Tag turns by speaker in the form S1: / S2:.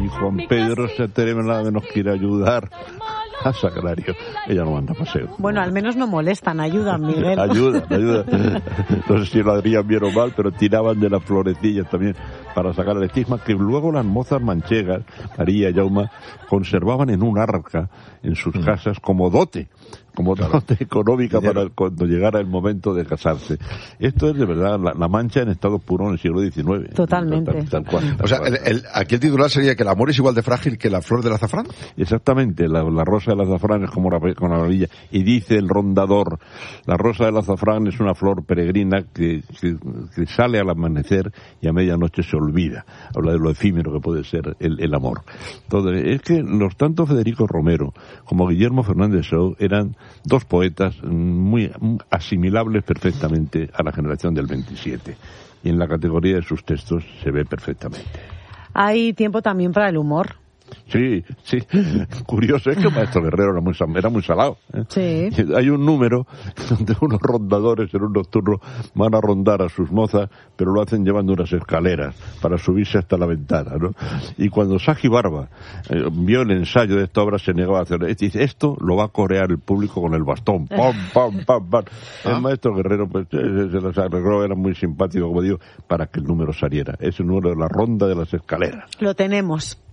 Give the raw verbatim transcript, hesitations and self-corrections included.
S1: Juan Pedro se atreve nada menos que ir a ayudar a Sagrario. Ella no anda a paseo.
S2: Bueno, al menos no molestan, ayudan, Miguel.
S1: Ayuda, ayuda. No sé si lo harían bien o mal, pero tiraban de las florecillas también para sacar el estigma, que luego las mozas manchegas, María y Jauma, conservaban en un arca en sus mm. casas como dote, como claro. dote económica para el, cuando llegara el momento de casarse. Esto es de verdad la, la Mancha en estado puro en el siglo diecinueve.
S2: Totalmente.
S1: Tal, tal, tal cual, tal
S3: o sea,
S1: cual.
S3: El, el, aquí el titular sería que el amor es igual de frágil que la flor del azafrán.
S1: Exactamente, la, la rosa del azafrán es como la, con la maravilla. Y dice el rondador, la rosa del azafrán es una flor peregrina que, que, que sale al amanecer y a medianoche se olvida. Habla de lo efímero que puede ser el, el amor. Entonces, es que los tanto Federico Romero como Guillermo Fernández Shaw eran dos poetas muy asimilables perfectamente a la generación del veintisiete. Y en la categoría de sus textos se ve perfectamente.
S2: Hay tiempo también para el humor.
S1: Sí, sí. Curioso, es que Maestro Guerrero era muy, era muy salado. ¿eh?
S2: Sí.
S1: Hay un número donde unos rondadores en un nocturno van a rondar a sus mozas, pero lo hacen llevando unas escaleras para subirse hasta la ventana, ¿no? Y cuando Sagi Barba eh, vio el ensayo de esta obra, se negaba a hacerlo. Dice, esto lo va a corear el público con el bastón. ¡Pam, pam, pam, pam! ¿Ah? El Maestro Guerrero pues, se las arregló, era muy simpático, como digo, para que el número saliera. Es el número de la ronda de las escaleras.
S2: Lo tenemos.